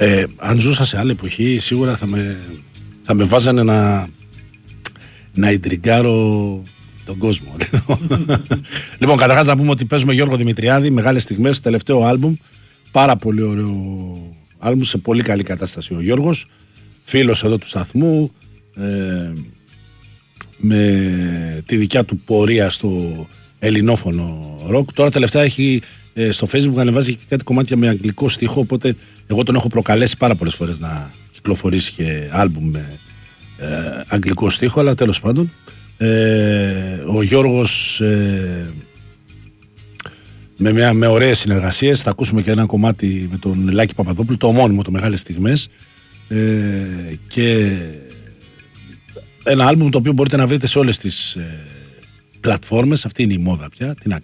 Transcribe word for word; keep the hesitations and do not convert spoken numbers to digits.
Ε, αν ζούσα σε άλλη εποχή, σίγουρα θα με, θα με βάζανε να, να ιντριγκάρω τον κόσμο. Λοιπόν, καταρχάς να πούμε ότι παίζουμε Γιώργο Δημητριάδη, μεγάλες στιγμές, τελευταίο άλμπουμ. Πάρα πολύ ωραίο άλμπουμ, σε πολύ καλή κατάσταση ο Γιώργος. Φίλος εδώ του σταθμού, ε, με τη δικιά του πορεία στο ελληνόφωνο ροκ. Τώρα τελευταία έχει ε, στο Facebook ανεβάζει και κάτι κομμάτια με αγγλικό στίχο, οπότε εγώ τον έχω προκαλέσει πάρα πολλές φορές να κυκλοφορήσει και άλμπουμ με ε, αγγλικό στίχο, αλλά τέλος πάντων ε, ο Γιώργος ε, με, μια, με ωραίες συνεργασίες. Θα ακούσουμε και ένα κομμάτι με τον Λάκη Παπαδόπουλο, το ομώνυμο, το Μεγάλες Στιγμές, ε, και ένα άλμπουμ το οποίο μπορείτε να βρείτε σε όλες τις ε, πλατφόρμες. Αυτή είναι η μόδα πια, τι να